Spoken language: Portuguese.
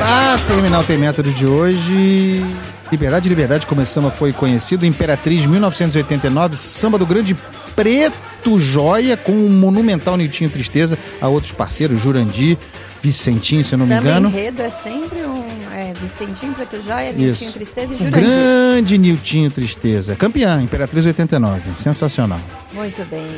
Pra terminar o Tem Método de hoje, Liberdade, Liberdade, como esse samba foi conhecido, Imperatriz, 1989, samba do Grande Preto Joia, com o monumental Niltinho Tristeza, a outros parceiros, Jurandir, Vicentinho, se eu não me engano. Samba enredo é sempre Vicentinho, Preto Joia, Niltinho Tristeza e Jurandir. Grande Niltinho Tristeza, campeã, Imperatriz 89, sensacional. Muito bem.